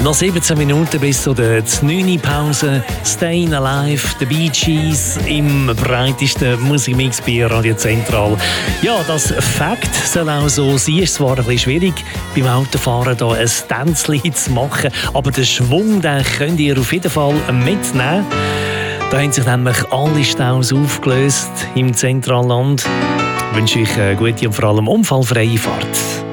Noch 17 Minuten bis zu der 9. Pause. Stayin' Alive, The Bee Gees im breitesten Musikmix bei Radio Zentral. Ja, das Fakt soll auch so sein. Es ist zwar ein bisschen schwierig, beim Autofahren hier ein Tänzchen zu machen, aber den Schwung, den könnt ihr auf jeden Fall mitnehmen. Da haben sich nämlich alle Staus aufgelöst im Zentralland. Ich wünsche euch eine gute und vor allem unfallfreie Fahrt.